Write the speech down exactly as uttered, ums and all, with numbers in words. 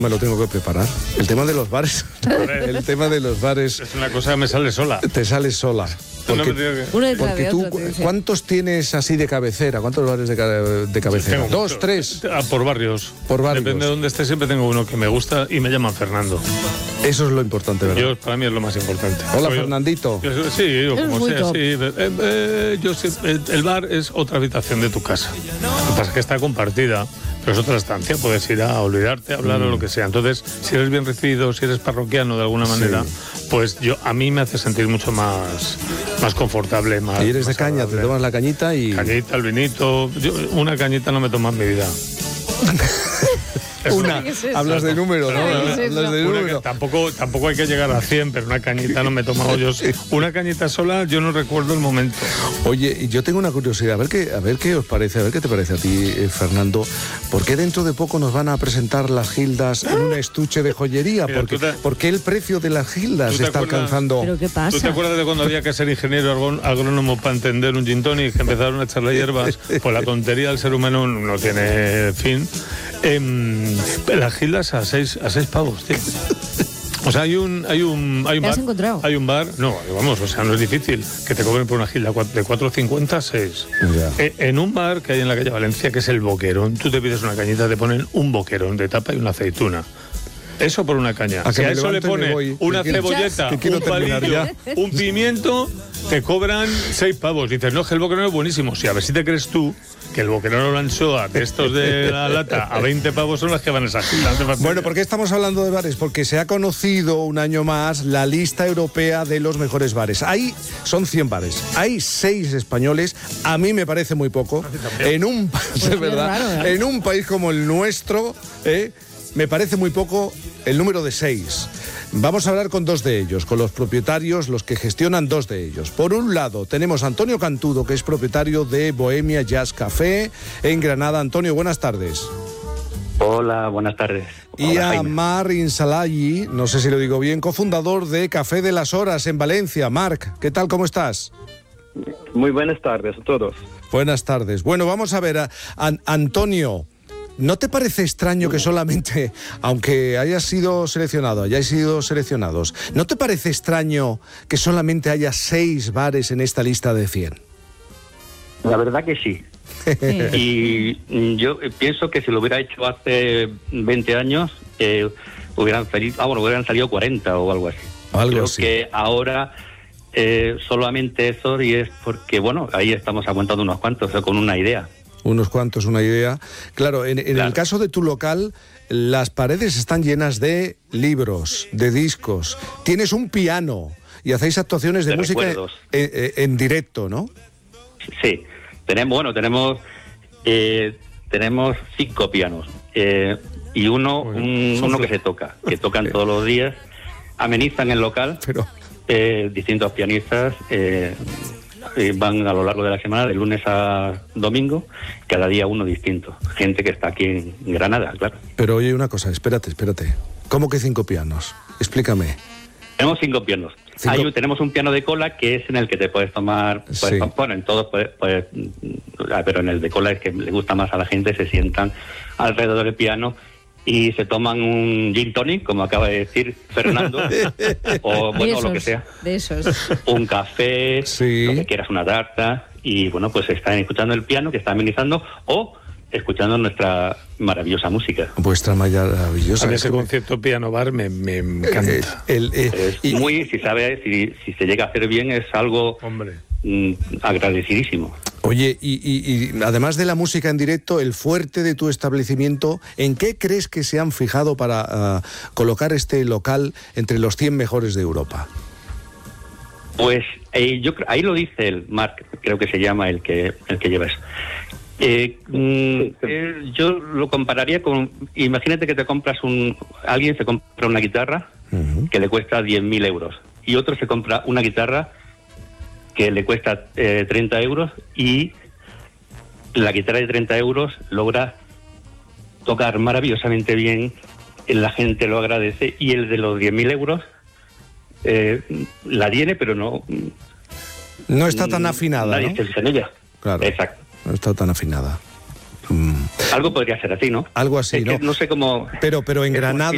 Me lo tengo que preparar. El tema de los bares. El tema de los bares. Es una cosa que me sale sola. Te sale sola. Porque, que... porque tú, ¿cuántos tienes así de cabecera? ¿Cuántos bares de, de cabecera? Tengo ¿Dos, mucho. tres? Por barrios. Por barrios. Depende de dónde esté, siempre tengo uno que me gusta y me llaman Fernando. Eso es lo importante, ¿verdad? Yo, para mí es lo más importante. Hola, Soy Fernandito. Yo, yo, sí, yo como sea, top. sí. Eh, eh, yo, el, el bar es otra habitación de tu casa. Lo que pasa es que está compartida, pero es otra estancia. Puedes ir a olvidarte, a hablar mm. o lo que sea. Entonces, si eres bien recibido, si eres parroquiano de alguna manera, sí. pues yo a mí me hace sentir mucho más, más confortable. Más, y eres de caña, agradable. Te tomas la cañita y... Cañita, el vinito. Yo, una cañita no me tomo en mi vida. Una, es hablas de número, ¿no? Es hablas de número. Que tampoco, tampoco hay que llegar a cien, pero una cañita no me he tomado yo. Una cañita sola, yo no recuerdo el momento. Oye, y yo tengo una curiosidad, a ver qué, a ver qué os parece, a ver qué te parece a ti, eh, Fernando. ¿Por qué dentro de poco nos van a presentar las gildas en un estuche de joyería? Mira, porque, te, ¿Por qué el precio de las gildas está acuerdas, alcanzando? ¿Pero qué pasa? ¿Tú te acuerdas de cuando había que ser ingeniero agrónomo para entender un gin tonic, que empezaron a echarle hierbas? Pues la tontería del ser humano no tiene fin. Eh, las gildas a seis, a seis pavos, tío. O sea, hay un, hay un, hay un ¿Te bar. has encontrado? Hay un bar, no, vamos, o sea, no es difícil que te cobren por una gilda de cuatro cincuenta a seis. Eh, en un bar que hay en la calle Valencia, que es el Boquerón, tú te pides una cañita, te ponen un boquerón de tapa y una aceituna. Eso por una caña. A si a eso le pone una cebolleta, un palillo, un pimiento, te cobran seis pavos. Dices, no, que el boquerón es buenísimo. Sí, a ver si te crees tú que el boquerón o la anchoa de estos de la lata a veinte pavos son las que van a esas gilas. Bueno, ¿por qué estamos hablando de bares? Porque se ha conocido un año más la lista europea de los mejores bares. Ahí son cien bares. Hay seis españoles. A mí me parece muy poco. En un, pues es verdad, raro, ¿eh? En un país como el nuestro, ¿eh? me parece muy poco el número de seis. Vamos a hablar con dos de ellos, con los propietarios, los que gestionan dos de ellos. Por un lado, tenemos a Antonio Cantudo, que es propietario de Bohemia Jazz Café en Granada. Antonio, buenas tardes. Hola, buenas tardes. Y Hola, a Jaime. Marc Insalaghi, no sé si lo digo bien, cofundador de Café de las Horas en Valencia. Marc, ¿qué tal? ¿Cómo estás? Muy buenas tardes a todos. Buenas tardes. Bueno, vamos a ver, a, a, Antonio, ¿no te parece extraño que solamente, aunque hayas sido seleccionado, hayáis sido seleccionados, ¿no te parece extraño que solamente haya seis bares en esta lista de cien? La verdad que sí. sí. Y yo pienso que si lo hubiera hecho hace veinte años, eh, hubieran, salido, ah, bueno, hubieran salido cuarenta o algo así. Algo Creo así. que ahora eh, solamente eso, y es porque, bueno, ahí estamos aguantando unos cuantos, o sea, con una idea. Unos cuantos, una idea. Claro, en, en claro. el caso de tu local, las paredes están llenas de libros, de discos. Tienes un piano y hacéis actuaciones de, de música en, en, en directo, ¿no? Sí, tenemos, bueno, tenemos eh, tenemos cinco pianos eh, y uno un, uno que se toca, que tocan todos los días, amenizan el local, Pero... eh, distintos pianistas. Eh, van a lo largo de la semana, de lunes a domingo, cada día uno distinto. Gente que está aquí en Granada, claro. Pero oye, una cosa, espérate, espérate. ¿Cómo que cinco pianos? Explícame. Tenemos cinco pianos. Cinco... Hay, tenemos un piano de cola que es en el que te puedes tomar, puedes, sí. bueno, en todos, puedes, puedes, pero en el de cola es que le gusta más a la gente, se sientan alrededor del piano y se toman un gin tonic, como acaba de decir Fernando, o bueno, esos, lo que sea. De esos. Un café, sí. lo que quieras, una tarta, y bueno, pues están escuchando el piano que está amenizando o escuchando nuestra maravillosa música. Vuestra maravillosa. A mí ese concepto piano bar me, me encanta. Eh, el, eh, es y, muy, si sabe, si, si se llega a hacer bien, es algo hombre. Mm, agradecidísimo. Oye, y, y, y además de la música en directo, el fuerte de tu establecimiento, ¿en qué crees que se han fijado para uh, colocar este local entre los cien mejores de Europa? Pues eh, yo ahí lo dice el Marc, creo que se llama el que el que lleva eso. Eh, mm, eh, yo lo compararía con, imagínate que te compras un, alguien se compra una guitarra uh-huh. que le cuesta diez mil euros y otro se compra una guitarra que le cuesta eh, treinta euros y la guitarra de treinta euros logra tocar maravillosamente bien, la gente lo agradece, y el de los diez mil euros eh, la tiene, pero no... No está tan afinada, nadie ¿no? se fija en ella. Claro, exacto. No está tan afinada. Mm. Algo podría ser así, ¿no? Algo así, es ¿no? Que no sé cómo... Pero, pero en Granada,